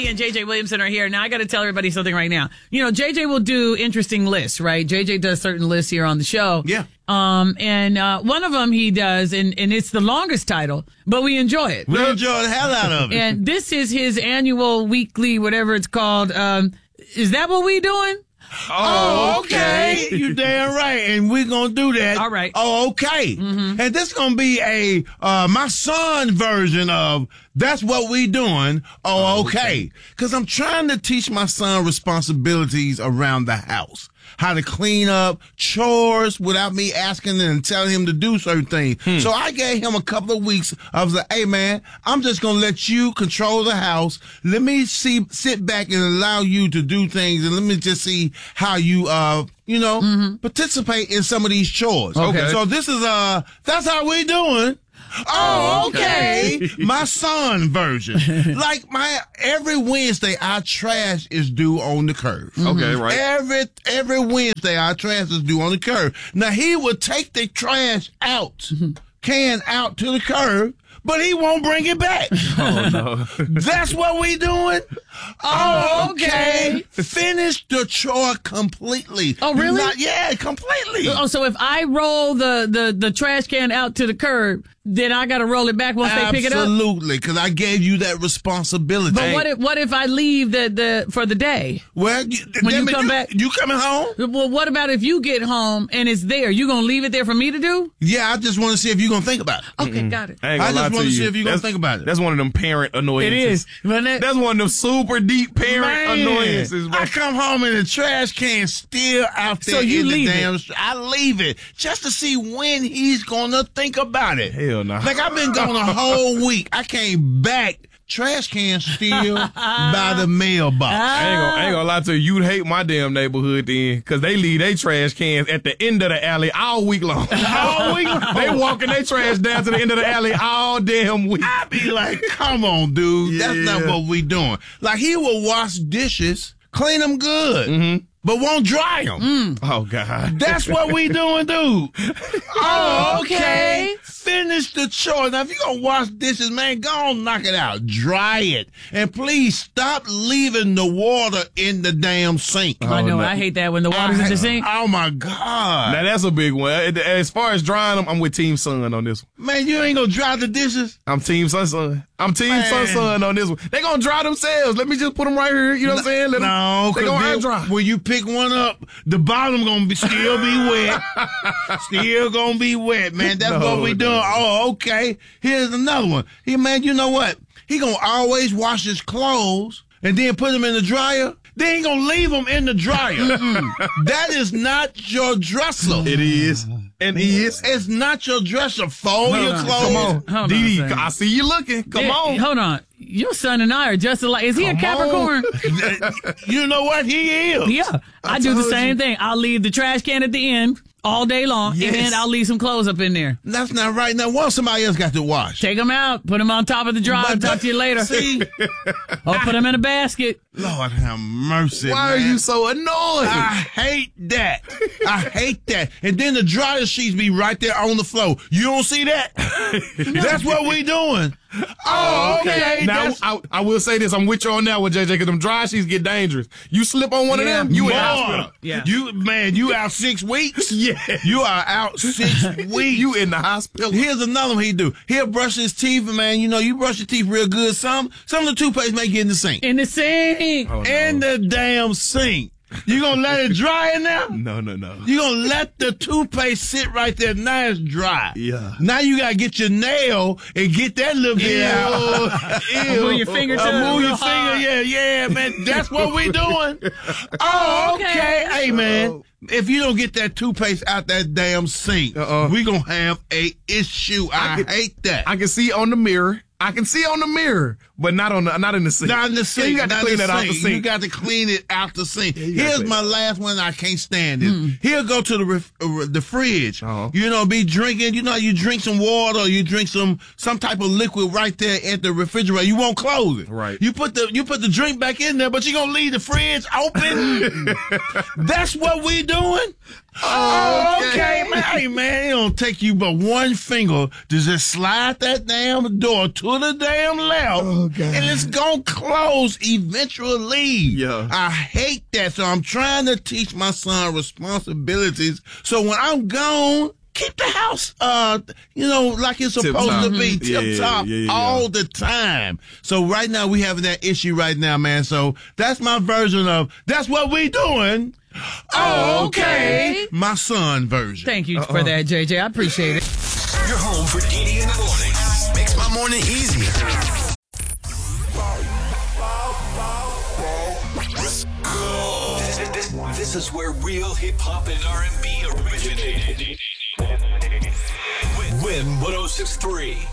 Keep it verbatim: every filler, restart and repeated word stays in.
Maddie and J J Williamson are here. Now, I got to tell everybody something right now. You know, J J will do interesting lists, right? J J does certain lists here on the show. Yeah. Um, and uh, one of them he does, and, and it's the longest title, but we enjoy it. We enjoy the hell out of it. And this is his annual, weekly, whatever it's called. Um, is that what we doing? Oh, okay. You damn right. And we're going to do that. All right. Oh, okay. Mm-hmm. And this going to be a, uh, my son version of that's what we doing. Oh, okay. Because I'm trying to teach my son responsibilities around the house. How to clean up, chores without me asking and telling him to do certain things. Hmm. So I gave him a couple of weeks. I was like, hey, man, I'm just going to let you control the house. Let me see, sit back and allow you to do things. And let me just see how you, uh, you know, mm-hmm. participate in some of these chores. Okay. So this is, uh, that's how we doing. Oh, okay. My son version. Like my every Wednesday, our trash is due on the curb. Mm-hmm. Okay, right. Every every Wednesday, our trash is due on the curb. Now he would take the trash out, mm-hmm. can out to the curb, but he won't bring it back. Oh no. That's what we doing. Oh, okay. Finish the chore completely. Oh, really? Not, yeah, completely. Oh, so if I roll the, the, the trash can out to the curb, then I got to roll it back once Absolutely, they pick it up? Absolutely, because I gave you that responsibility. But what if, what if I leave the, the for the day? Well, you, when you come you, back, you coming home? Well, what about if you get home and it's there? You gonna leave it there for me to do? Yeah, I just want to see if you're gonna think about it. Okay, mm-hmm. got it. I, I just want to you. see if you're gonna that's, think about it. That's one of them parent annoyances. It is. But that, that's one of them super deep parent Man, annoyances. Bro. I come home and the trash can still out there. So you in leave the damn, it? I leave it just to see when he's gonna think about it. Hell no. Like I've been gone a whole week. I came back. Trash can still by the mailbox. I ain't, gonna, I ain't gonna lie to you. You'd hate my damn neighborhood then, because they leave their trash cans at the end of the alley all week long. All week long. They walking their trash down to the end of the alley all damn week. I be like, come on, dude. Yeah. That's not what we doing. Like, he will wash dishes, clean them good, mm-hmm. but won't dry them. Mm. Oh, God. That's what we doing, dude. Oh, okay. Finish the chore. Now, if you're going to wash dishes, man, go on, knock it out. Dry it. And please stop leaving the water in the damn sink. Oh, I know. no. I hate that when the water's I, in the sink. Oh, my God. Now, that's a big one. As far as drying them, I'm with Team Son on this one. Man, you ain't going to dry the dishes? I'm Team Son Son. I'm Team Man. Son Son on this one. They going to dry themselves. Let me just put them right here. You know what I'm saying? Let no, them, they going to air dry. When you pick one up, the bottom going to be still be wet. Still going to be wet, man. That's no, what we doing. No. Oh, okay. Here's another one. He, man, you know what? He gonna always wash his clothes and then put them in the dryer. Then he gonna leave them in the dryer. That is not your dresser. It is. And he is. It's not your dresser. Fold hold your on. clothes. Come on. Hold Dee Dee, on I see you looking. Come yeah, on. Hold on. Your son and I are just alike. Is he Come a Capricorn? You know what? He is. Yeah. I, I do the same you. thing. I'll leave the trash can at the end all day long, yes. and then I'll leave some clothes up in there. That's not right. Now, what somebody else got to wash? Take them out. Put them on top of the dryer. Talk to you later. See? Or put them in a basket. Lord have mercy, Why man. are you so annoyed? I hate that. I hate that. And then the dryer sheets be right there on the floor. You don't see that? That's what we doing. Oh, okay. Now, I, I will say this. I'm with you on that one, J J, because them dry sheets get dangerous. You slip on one yeah, of them, you more. in the hospital. Yeah. You, man, you out six weeks? Yeah. You are out six weeks. You in the hospital. Here's another one he do. He'll brush his teeth, man. You know, you brush your teeth real good. Some, some of the toothpaste may get in the sink. In the sink. Oh, no. In the damn sink. You gonna let it dry in there? No, no, no. You gonna let the toothpaste sit right there. Now it's dry. Yeah. Now you gotta get your nail and get that little bit out. Ew. Move your finger to uh, Move real your hard. finger. Yeah, yeah, man. That's what we doing. Oh, okay. Hey, man. If you don't get that toothpaste out that damn sink, uh-uh. we gonna have a issue. I, I can, hate that. I can see on the mirror. I can see on the mirror, but not on the not in the sink. Not in the sink. Yeah, you got not to clean the that sink. out the sink. You got to clean it out the sink. Yeah, Here's my last one. I can't stand it. Mm. He'll go to the ref, uh, the fridge. Uh-huh. You know, be drinking. You know, you drink some water, or you drink some some type of liquid right there at the refrigerator. You won't close it. Right. You put the you put the drink back in there, but you gonna leave the fridge open. That's what we doing. Oh, okay, man. Hey, man, it don't take you but one finger to just slide that damn door to the damn left. Oh, God. And it's going to close eventually. Yeah. I hate that. So I'm trying to teach my son responsibilities. So when I'm gone, keep the house, uh, you know, like it's supposed Tip-top. to be Yeah, tip top yeah, yeah, yeah. all the time. So right now we having that issue right now, man. So that's my version of that's what we doing. Oh, okay. My son version. Thank you for that, J J. I appreciate it. You're home for Didi in the morning. Makes my morning easier. This, this, this is where real hip hop and R and B originated. Win one oh six point three.